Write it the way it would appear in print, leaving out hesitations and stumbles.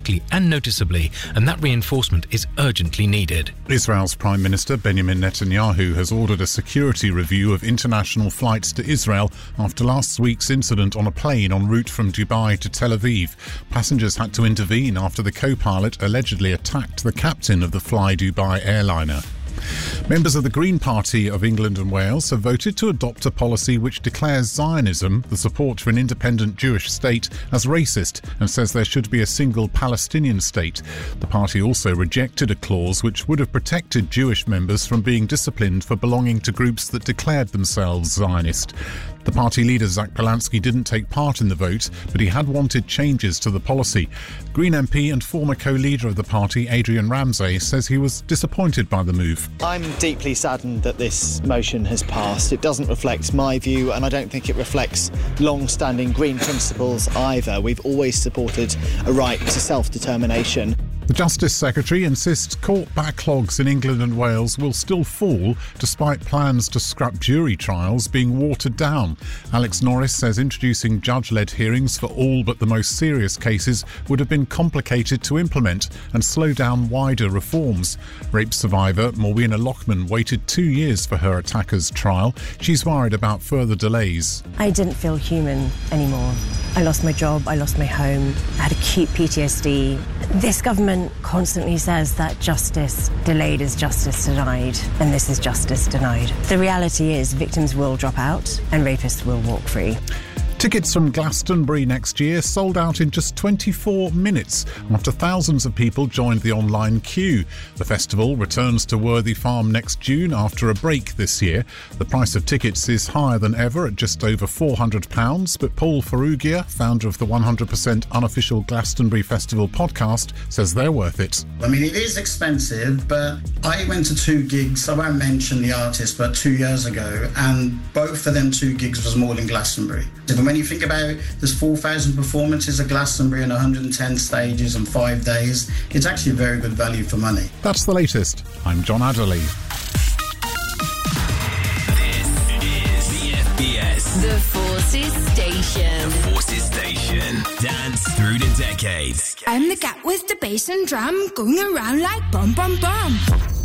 quickly and noticeably, and that reinforcement is urgently needed. Israel's Prime Minister Benjamin Netanyahu has ordered a security review of international flights to Israel after last week's incident on a plane en route from Dubai to Tel Aviv. Passengers had to intervene after the co-pilot allegedly attacked the captain of the Fly Dubai airliner. Members of the Green Party of England and Wales have voted to adopt a policy which declares Zionism, the support for an independent Jewish state, as racist and says there should be a single Palestinian state. The party also rejected a clause which would have protected Jewish members from being disciplined for belonging to groups that declared themselves Zionist. The party leader Zach Polanski didn't take part in the vote, but he had wanted changes to the policy. Green MP and former co-leader of the party, Adrian Ramsay, says he was disappointed by the move. I'm deeply saddened that this motion has passed. It doesn't reflect my view, and I don't think it reflects long-standing Green principles either. We've always supported a right to self-determination. The Justice Secretary insists court backlogs in England and Wales will still fall despite plans to scrap jury trials being watered down. Alex Norris says introducing judge-led hearings for all but the most serious cases would have been complicated to implement and slow down wider reforms. Rape survivor Morwenna Lockman waited 2 years for her attacker's trial. She's worried about further delays. I didn't feel human anymore. I lost my job, I lost my home, I had acute PTSD. This government constantly says that justice delayed is justice denied, and this is justice denied. The reality is victims will drop out and rapists will walk free. Tickets from Glastonbury next year sold out in just 24 minutes after thousands of people joined the online queue. The festival returns to Worthy Farm next June after a break this year. The price of tickets is higher than ever at just over £400, but Paul Ferrugia, founder of the 100% unofficial Glastonbury Festival podcast, says they're worth it. I mean, it is expensive, but I went to 2 gigs, I won't mention the artist, but 2 years ago, and both of them 2 gigs was more than Glastonbury. When you think about it, there's 4,000 performances at Glastonbury and 110 stages and 5 days. It's actually a very good value for money. That's the latest. I'm John Adderley. This is the FBS. The Forces Station. The Forces Station. Dance through the decades. I'm the cat with the bass and drum going around like bum bum bum.